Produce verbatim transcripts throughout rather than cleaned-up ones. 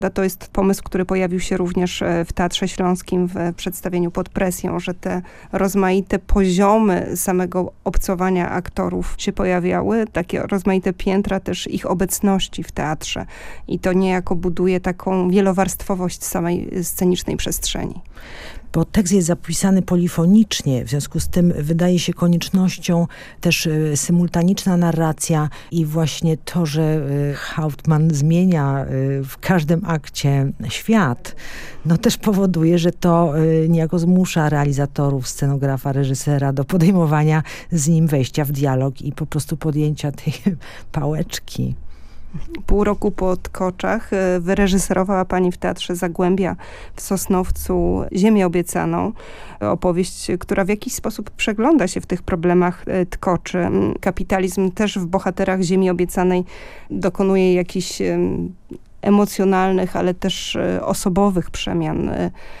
To jest pomysł, który pojawił się również w Teatrze Śląskim w przedstawieniu Pod presją, że te rozmaite poziomy samego obcowania aktorów się pojawiały, takie rozmaite piętra też ich obecności w teatrze. I to niejako buduje taką wielowarstwowość samej scenicznej przestrzeni. Bo tekst jest zapisany polifonicznie, w związku z tym wydaje się koniecznością też y, symultaniczna narracja i właśnie to, że y, Hauptmann zmienia y, w każdym akcie świat, no też powoduje, że to y, niejako zmusza realizatorów, scenografa, reżysera do podejmowania z nim wejścia w dialog i po prostu podjęcia tej pałeczki. Pół roku po Tkoczach wyreżyserowała pani w Teatrze Zagłębia w Sosnowcu Ziemię obiecaną. Opowieść, która w jakiś sposób przegląda się w tych problemach Tkoczy. Kapitalizm też w bohaterach Ziemi obiecanej dokonuje jakichś emocjonalnych, ale też osobowych przemian.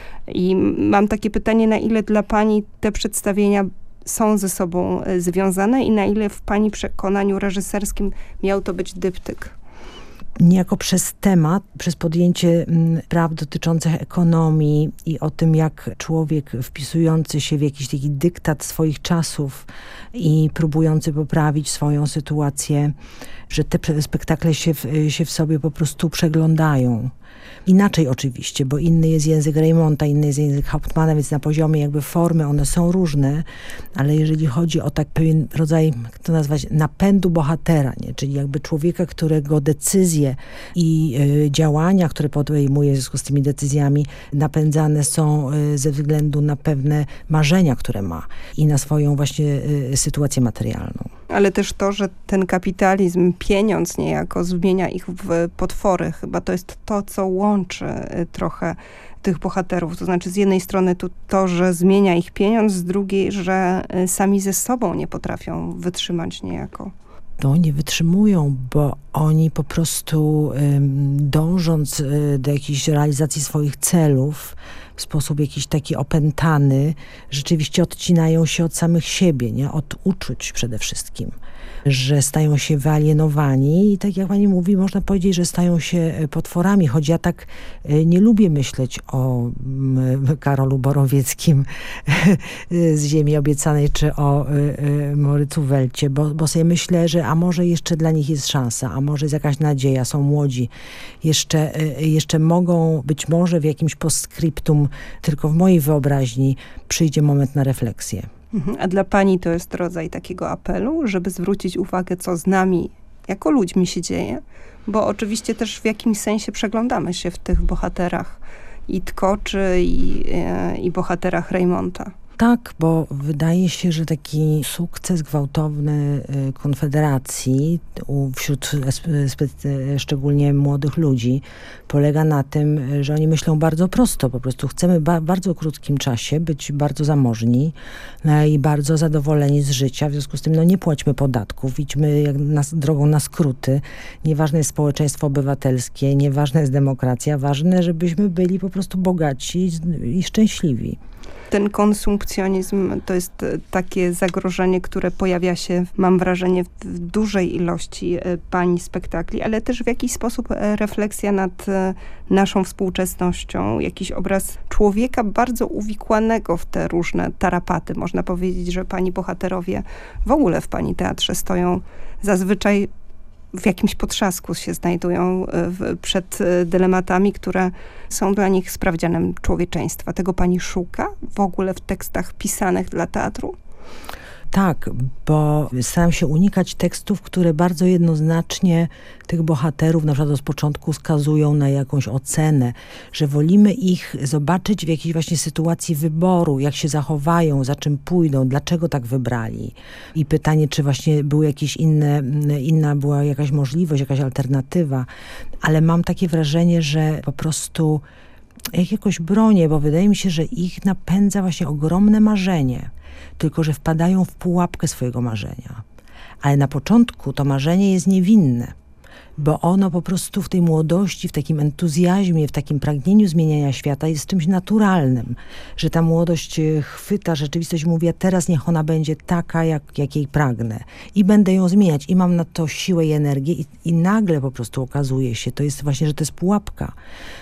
I mam takie pytanie, na ile dla pani te przedstawienia są ze sobą związane i na ile w pani przekonaniu reżyserskim miał to być dyptyk? Niejako przez temat, przez podjęcie praw dotyczących ekonomii i o tym, jak człowiek wpisujący się w jakiś taki dyktat swoich czasów i próbujący poprawić swoją sytuację, że te spektakle się w, się w sobie po prostu przeglądają. Inaczej oczywiście, bo inny jest język Reymonta, inny jest język Hauptmanna, więc na poziomie jakby formy one są różne, ale jeżeli chodzi o tak pewien rodzaj, jak to nazwać, napędu bohatera, nie? Czyli jakby człowieka, którego decyzje i y, działania, które podejmuje w związku z tymi decyzjami, napędzane są y, ze względu na pewne marzenia, które ma i na swoją właśnie y, sytuację materialną. Ale też to, że ten kapitalizm, pieniądz niejako zmienia ich w potwory. Chyba to jest to, co łączy trochę tych bohaterów. To znaczy z jednej strony to, to, że zmienia ich pieniądz, z drugiej, że sami ze sobą nie potrafią wytrzymać niejako. No, nie wytrzymują, bo oni po prostu ym, dążąc y, do jakiejś realizacji swoich celów w sposób jakiś taki opętany, rzeczywiście odcinają się od samych siebie, nie? Od uczuć przede wszystkim. Że stają się wyalienowani i tak jak pani mówi, można powiedzieć, że stają się potworami, choć ja tak nie lubię myśleć o Karolu Borowieckim z Ziemi obiecanej, czy o Morycu Welcie, bo, bo sobie myślę, że a może jeszcze dla nich jest szansa, a może jest jakaś nadzieja, są młodzi, jeszcze, jeszcze mogą, być może w jakimś postscriptum, tylko w mojej wyobraźni przyjdzie moment na refleksję. A dla pani to jest rodzaj takiego apelu, żeby zwrócić uwagę, co z nami jako ludźmi się dzieje? Bo oczywiście też w jakimś sensie przeglądamy się w tych bohaterach i Tkoczy, i, i bohaterach Reymonta. Tak, bo wydaje się, że taki sukces gwałtowny Konfederacji wśród szczególnie młodych ludzi polega na tym, że oni myślą bardzo prosto. Po prostu chcemy w ba- bardzo krótkim czasie być bardzo zamożni i bardzo zadowoleni z życia. W związku z tym no, nie płaćmy podatków, idźmy jak na, drogą na skróty. Nieważne jest społeczeństwo obywatelskie, nieważna jest demokracja. Ważne, żebyśmy byli po prostu bogaci i szczęśliwi. Ten konsumpcjonizm to jest takie zagrożenie, które pojawia się, mam wrażenie, w dużej ilości pani spektakli, ale też w jakiś sposób refleksja nad naszą współczesnością, jakiś obraz człowieka bardzo uwikłanego w te różne tarapaty. Można powiedzieć, że pani bohaterowie w ogóle w pani teatrze stoją zazwyczaj w jakimś potrzasku, się znajdują w, przed dylematami, które są dla nich sprawdzianem człowieczeństwa. Tego pani szuka w ogóle w tekstach pisanych dla teatru? Tak, bo staram się unikać tekstów, które bardzo jednoznacznie tych bohaterów na przykład z początku wskazują na jakąś ocenę, że wolimy ich zobaczyć w jakiejś właśnie sytuacji wyboru, jak się zachowają, za czym pójdą, dlaczego tak wybrali. I pytanie, czy właśnie były jakieś inne, inna była jakaś możliwość, jakaś alternatywa. Ale mam takie wrażenie, że po prostu jak jakoś bronię, bo wydaje mi się, że ich napędza właśnie ogromne marzenie. Tylko że wpadają w pułapkę swojego marzenia. Ale na początku to marzenie jest niewinne, bo ono po prostu w tej młodości, w takim entuzjazmie, w takim pragnieniu zmieniania świata jest czymś naturalnym, że ta młodość chwyta rzeczywistość i mówi, a teraz niech ona będzie taka, jak, jak jej pragnę i będę ją zmieniać i mam na to siłę i energię i, i nagle po prostu okazuje się, to jest właśnie, że to jest pułapka,